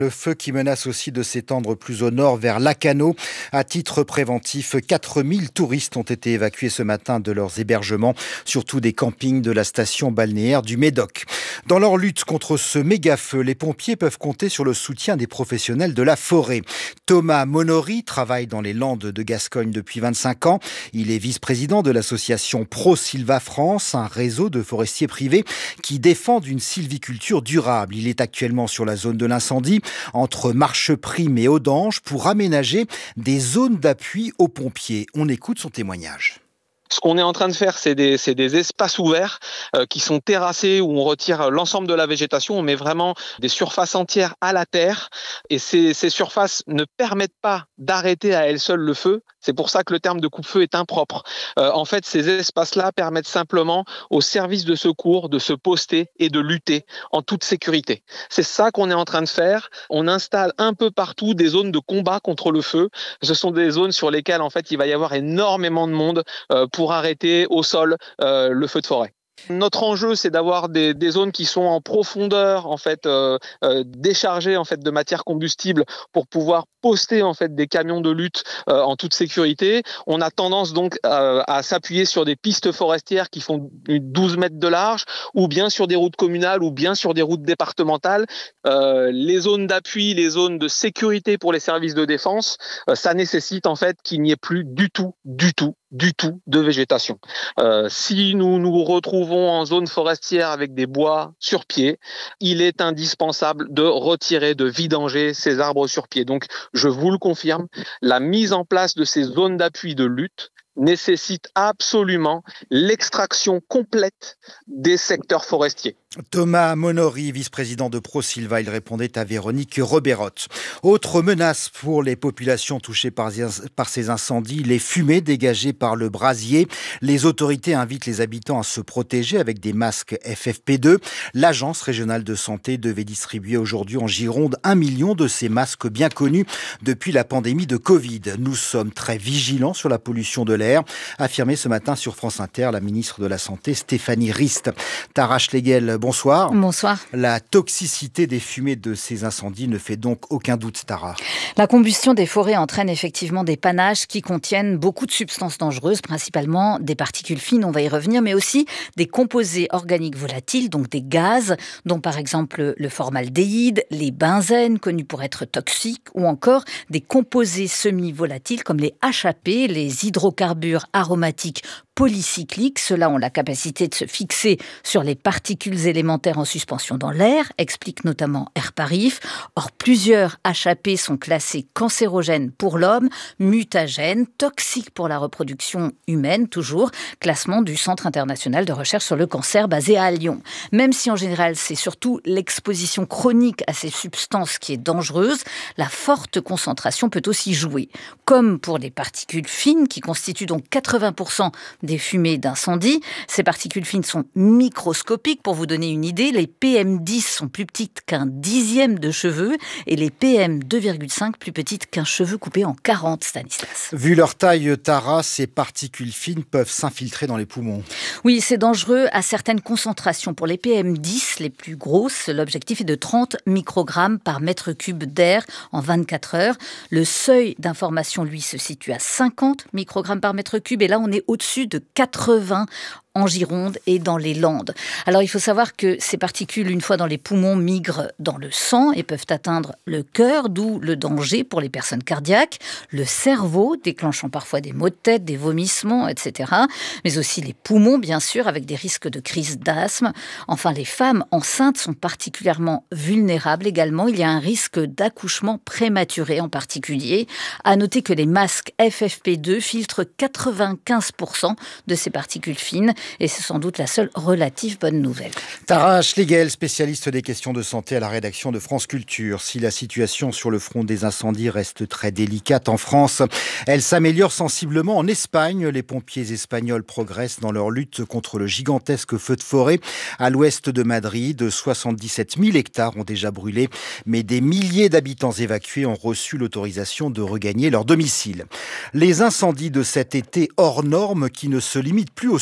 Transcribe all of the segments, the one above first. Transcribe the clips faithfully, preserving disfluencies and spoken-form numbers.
Le feu qui menace aussi de s'étendre plus au nord vers Lacanau. À titre préventif, quatre mille touristes ont été évacués ce matin de leurs hébergements, surtout des campings de la station balnéaire du Médoc. Dans leur lutte contre ce méga-feu, les pompiers peuvent compter sur le soutien des professionnels de la forêt. Thomas Monory travaille dans les Landes de Gascogne depuis vingt-cinq ans. Il est vice-président de l'association Pro Silva France, un réseau de forestiers privés qui défendent une sylviculture durable. Il est actuellement sur la zone de l'incendie, entre Marcheprime et Audange, pour aménager des zones d'appui aux pompiers. On écoute son témoignage. Ce qu'on est en train de faire, c'est des, c'est des espaces ouverts euh, qui sont terrassés, où on retire l'ensemble de la végétation. On met vraiment des surfaces entières à la terre. Et ces, ces surfaces ne permettent pas d'arrêter à elles seules le feu. C'est pour ça que le terme de coupe-feu est impropre. Euh, en fait, ces espaces-là permettent simplement aux services de secours de se poster et de lutter en toute sécurité. C'est ça qu'on est en train de faire. On installe un peu partout des zones de combat contre le feu. Ce sont des zones sur lesquelles, en fait, il va y avoir énormément de monde euh, pour pour arrêter au sol euh, le feu de forêt. Notre enjeu, c'est d'avoir des, des zones qui sont en profondeur, en fait, euh, euh, déchargées en fait de matière combustible pour pouvoir poster en fait des camions de lutte euh, en toute sécurité. On a tendance donc euh, à s'appuyer sur des pistes forestières qui font douze mètres de large, ou bien sur des routes communales, ou bien sur des routes départementales. Euh, les zones d'appui, les zones de sécurité pour les services de défense, euh, ça nécessite en fait qu'il n'y ait plus du tout, du tout, du tout de végétation. Euh, si nous nous retrouvons en zone forestière avec des bois sur pied, il est indispensable de retirer, de vidanger ces arbres sur pied. Donc, je vous le confirme, la mise en place de ces zones d'appui de lutte nécessite absolument l'extraction complète des secteurs forestiers. Thomas Monory, vice-président de Pro Silva, il répondait à Véronique Roberotte. Autre menace pour les populations touchées par, par ces incendies, les fumées dégagées par le brasier. Les autorités invitent les habitants à se protéger avec des masques F F P deux. L'Agence régionale de santé devait distribuer aujourd'hui en Gironde un million de ces masques bien connus depuis la pandémie de Covid. Nous sommes très vigilants sur la pollution de l'air, affirmé ce matin sur France Inter la ministre de la Santé Stéphanie Rist. Tara Schlegel, bonsoir. Bonsoir. La toxicité des fumées de ces incendies ne fait donc aucun doute, Tara. La combustion des forêts entraîne effectivement des panaches qui contiennent beaucoup de substances dangereuses, principalement des particules fines, on va y revenir, mais aussi des composés organiques volatiles, donc des gaz, dont par exemple le formaldéhyde, les benzènes, connus pour être toxiques, ou encore des composés semi-volatiles comme les H A P, les hydrocarbures aromatiques polycycliques. Ceux-là ont la capacité de se fixer sur les particules élémentaires en suspension dans l'air, explique notamment Airparif. Or, plusieurs H A P sont classés cancérogènes pour l'homme, mutagènes, toxiques pour la reproduction humaine, toujours, classement du Centre international de recherche sur le cancer basé à Lyon. Même si en général, c'est surtout l'exposition chronique à ces substances qui est dangereuse, la forte concentration peut aussi jouer. Comme pour les particules fines, qui constituent donc quatre-vingts pour cent des fumées d'incendie. Ces particules fines sont microscopiques. Pour vous donner une idée, les P M dix sont plus petites qu'un dixième de cheveux et les P M deux virgule cinq plus petites qu'un cheveu coupé en quarante, Stanislas. Vu leur taille, Tara, ces particules fines peuvent s'infiltrer dans les poumons. Oui, c'est dangereux à certaines concentrations. Pour les P M dix, les plus grosses, l'objectif est de trente microgrammes par mètre cube d'air en vingt-quatre heures. Le seuil d'information, lui, se situe à cinquante microgrammes par mètre cube et là, on est au-dessus de quatre-vingts en Gironde et dans les Landes. Alors, il faut savoir que ces particules, une fois dans les poumons, migrent dans le sang et peuvent atteindre le cœur, d'où le danger pour les personnes cardiaques, le cerveau, déclenchant parfois des maux de tête, des vomissements, et cetera. Mais aussi les poumons, bien sûr, avec des risques de crise d'asthme. Enfin, les femmes enceintes sont particulièrement vulnérables également. Il y a un risque d'accouchement prématuré en particulier. À noter que les masques F F P deux filtrent quatre-vingt-quinze pour cent de ces particules fines. Et c'est sans doute la seule relative bonne nouvelle. Tara Schlegel, spécialiste des questions de santé à la rédaction de France Culture. Si la situation sur le front des incendies reste très délicate en France, elle s'améliore sensiblement en Espagne. Les pompiers espagnols progressent dans leur lutte contre le gigantesque feu de forêt. À l'ouest de Madrid, soixante-dix-sept mille hectares ont déjà brûlé, mais des milliers d'habitants évacués ont reçu l'autorisation de regagner leur domicile. Les incendies de cet été hors norme qui ne se limitent plus au sud de l'Europe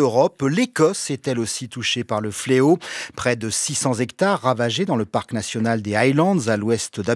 l'Europe. L'Écosse est elle aussi touchée par le fléau. Près de six cents hectares ravagés dans le parc national des Highlands à l'ouest